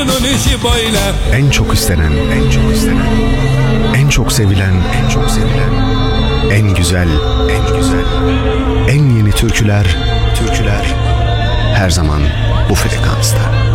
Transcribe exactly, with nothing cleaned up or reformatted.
bunun işi böyle. En çok istenen, en çok istenen, en çok sevilen, en çok sevilen, en güzel, en güzel, en yeni türküler, türküler her zaman bu frekansta.